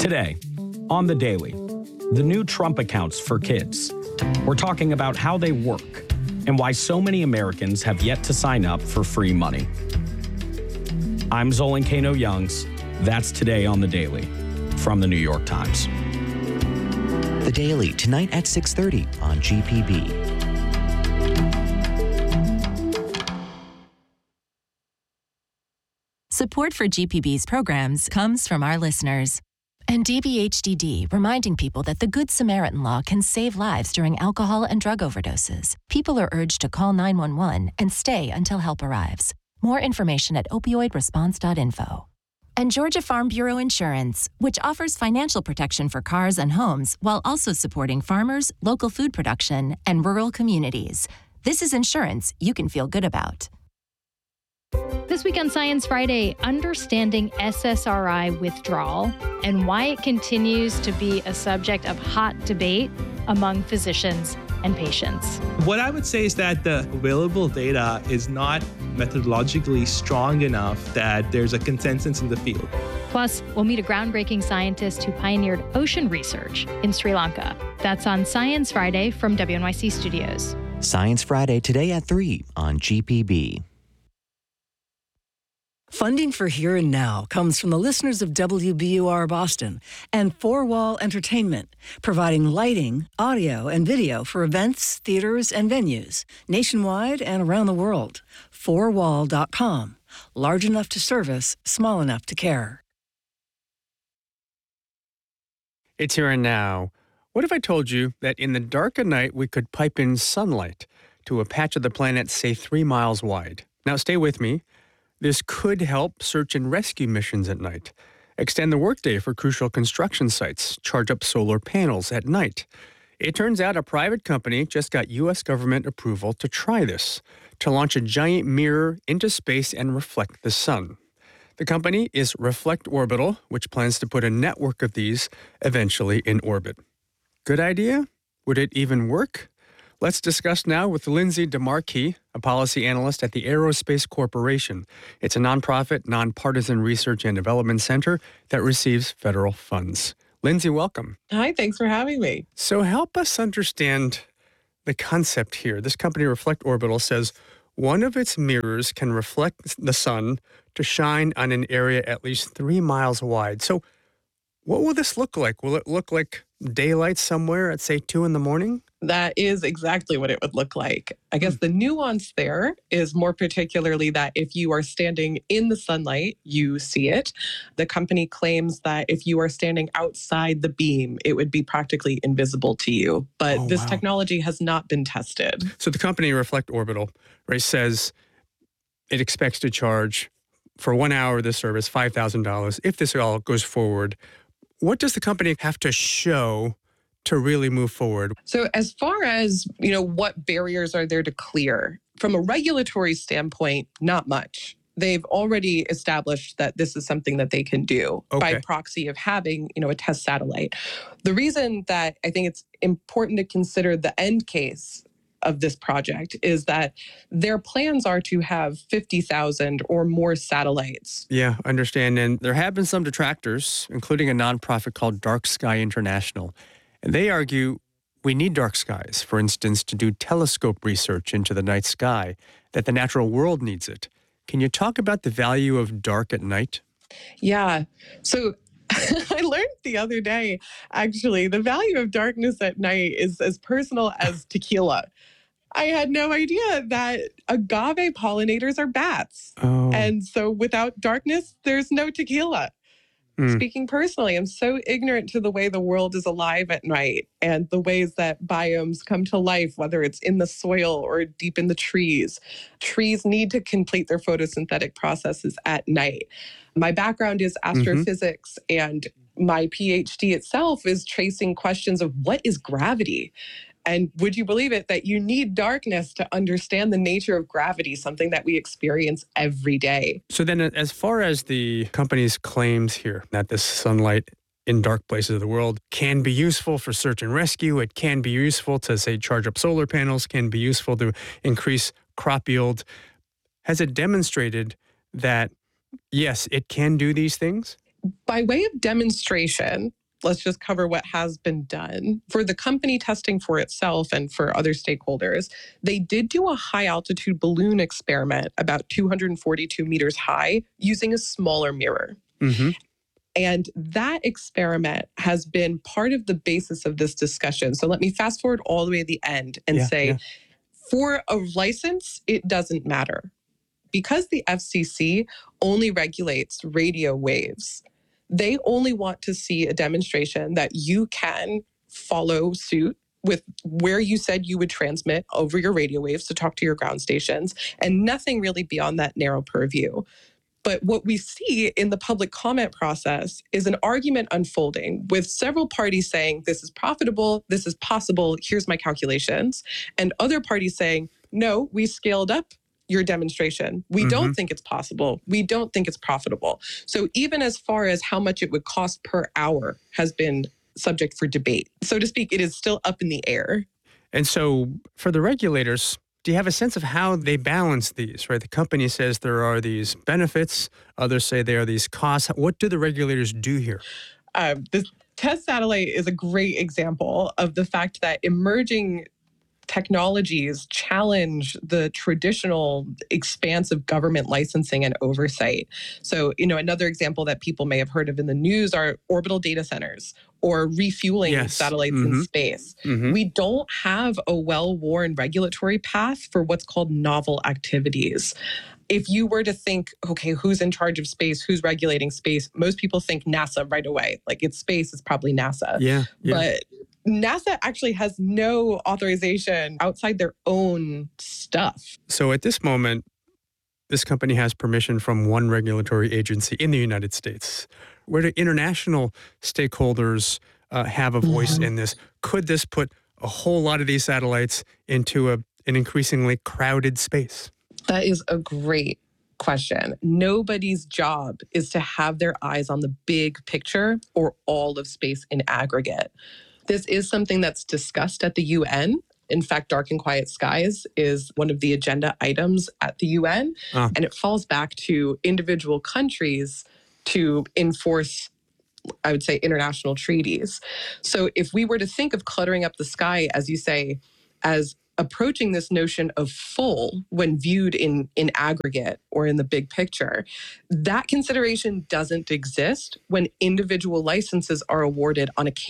Today, on The Daily, the new Trump accounts for kids. We're talking about how they work and why so many Americans have yet to sign up for free money. I'm Zolan Kano-Youngs. That's Today on The Daily from The New York Times. The Daily, tonight at 6:30 on GPB. Support for GPB's programs comes from our listeners. And DBHDD, reminding people that the Good Samaritan Law can save lives during alcohol and drug overdoses. People are urged to call 911 and stay until help arrives. More information at opioidresponse.info. And Georgia Farm Bureau Insurance, which offers financial protection for cars and homes while also supporting farmers, local food production, and rural communities. This is insurance you can feel good about. This week on Science Friday, understanding SSRI withdrawal and why it continues to be a subject of hot debate among physicians and patients. What I would say is that the available data is not methodologically strong enough that there's a consensus in the field. Plus, we'll meet a groundbreaking scientist who pioneered ocean research in Sri Lanka. That's on Science Friday from WNYC Studios. Science Friday today at 3 on GPB. Funding for Here and Now comes from the listeners of WBUR Boston and Four Wall Entertainment, providing lighting, audio, and video for events, theaters, and venues nationwide and around the world. Fourwall.com. Large enough to service, small enough to care. It's Here and Now. What if I told you that in the dark of night we could pipe in sunlight to a patch of the planet, say 3 miles wide? Now stay with me. This could help search and rescue missions at night, extend the workday for crucial construction sites, charge up solar panels at night. It turns out a private company just got U.S. government approval to try this, to launch a giant mirror into space and reflect the sun. The company is Reflect Orbital, which plans to put a network of these eventually in orbit. Good idea? Would it even work? Let's discuss now with Lindsay DeMarquis, a policy analyst at the Aerospace Corporation. It's a nonprofit, nonpartisan research and development center that receives federal funds. Lindsay, welcome. Hi, thanks for having me. So help us understand the concept here. This company, Reflect Orbital, says one of its mirrors can reflect the sun to shine on an area at least 3 miles wide. So what will this look like? Will it look like daylight somewhere at, say, 2 in the morning? That is exactly what it would look like. I guess the nuance there is more particularly that if you are standing in the sunlight, you see it. The company claims that if you are standing outside the beam, it would be practically invisible to you. But this technology has not been tested. So the company Reflect Orbital, right, says it expects to charge for 1 hour of this service $5,000 if this all goes forward. What does the company have to show to really move forward? So as far as, what barriers are there to clear, from a regulatory standpoint, not much. They've already established that this is something that they can do by proxy of having, a test satellite. The reason that I think it's important to consider the end case of this project is that their plans are to have 50,000 or more satellites. Yeah, I understand. And there have been some detractors, including a nonprofit called Dark Sky International. And they argue we need dark skies, for instance, to do telescope research into the night sky, that the natural world needs it. Can you talk about the value of dark at night? Yeah. So I learned the other day, actually, the value of darkness at night is as personal as tequila. I had no idea that agave pollinators are bats. Oh. And so without darkness, there's no tequila. Speaking personally, I'm so ignorant to the way the world is alive at night and the ways that biomes come to life, whether it's in the soil or deep in the trees. Trees need to complete their photosynthetic processes at night. My background is astrophysics, and my PhD itself is tracing questions of what is gravity? And would you believe it that you need darkness to understand the nature of gravity, something that we experience every day? So then as far as the company's claims here, that this sunlight in dark places of the world can be useful for search and rescue, it can be useful to, say, charge up solar panels, can be useful to increase crop yield, has it demonstrated that, yes, it can do these things? By way of demonstration, let's just cover what has been done. For the company testing for itself and for other stakeholders, they did do a high altitude balloon experiment about 242 meters high using a smaller mirror. Mm-hmm. And that experiment has been part of the basis of this discussion. So let me fast forward all the way to the end and say, for a license, it doesn't matter. Because the FCC only regulates radio waves, they only want to see a demonstration that you can follow suit with where you said you would transmit over your radio waves to talk to your ground stations, and nothing really beyond that narrow purview. But what we see in the public comment process is an argument unfolding with several parties saying, this is profitable, this is possible, here's my calculations, and other parties saying, no, we scaled up your demonstration. We don't think it's possible. We don't think it's profitable. So even as far as how much it would cost per hour has been subject for debate. So to speak, it is still up in the air. And so for the regulators, do you have a sense of how they balance these, right? The company says there are these benefits. Others say there are these costs. What do the regulators do here? This test satellite is a great example of the fact that emerging technologies challenge the traditional expanse of government licensing and oversight. So, another example that people may have heard of in the news are orbital data centers or refueling satellites in space. We don't have a well-worn regulatory path for what's called novel activities. If you were to think, okay, who's in charge of space? Who's regulating space? Most people think NASA right away. Like, it's space, it's probably NASA. But NASA actually has no authorization outside their own stuff. So at this moment, this company has permission from one regulatory agency in the United States. Where do international stakeholders have a voice in this? Could this put a whole lot of these satellites into an increasingly crowded space? That is a great question. Nobody's job is to have their eyes on the big picture or all of space in aggregate. This is something that's discussed at the UN. In fact, Dark and Quiet Skies is one of the agenda items at the UN, and it falls back to individual countries to enforce, I would say, international treaties. So if we were to think of cluttering up the sky, as you say, as approaching this notion of full when viewed in aggregate or in the big picture, that consideration doesn't exist when individual licenses are awarded on a case